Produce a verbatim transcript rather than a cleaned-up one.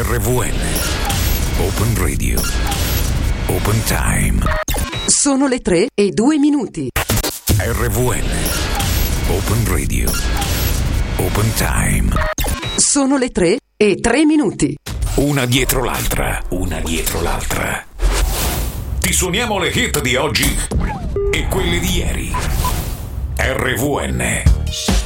R V N Open Radio Open Time. Sono le tre e due minuti. R V N Open Radio Open Time. Sono le tre e tre minuti. Una dietro l'altra, una dietro l'altra. Ti suoniamo le hit di oggi e quelle di ieri. R V N